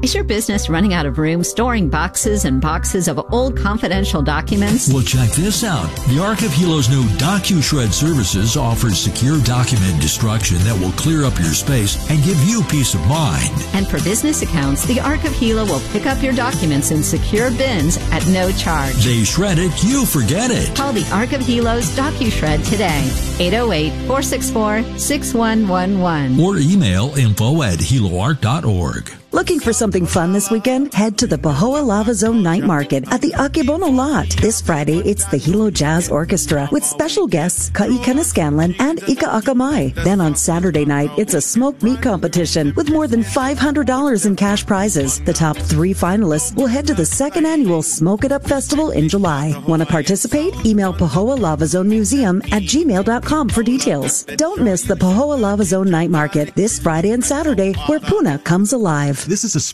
Is your business running out of room storing boxes and boxes of old confidential documents? Well, check this out. The Arc of Hilo's new DocuShred services offers secure document destruction that will clear up your space and give you peace of mind. And for business accounts, the Arc of Hilo will pick up your documents in secure bins at no charge. They shred it, you forget it. Call the Arc of Hilo's DocuShred today. 808-464-6111. Or email info@hiloart.org. Looking for something fun this weekend? Head to the Pahoa Lava Zone Night Market at the Akebono Lot. This Friday, it's the Hilo Jazz Orchestra with special guests Kaikana Scanlon and Ika Akamai. Then on Saturday night, it's a smoked meat competition with more than $500 in cash prizes. The top 3 finalists will head to the second annual Smoke It Up Festival in July. Want to participate? Email Pahoa Lava Zone Museum at gmail.com for details. Don't miss the Pahoa Lava Zone Night Market this Friday and Saturday where Puna comes alive. This is a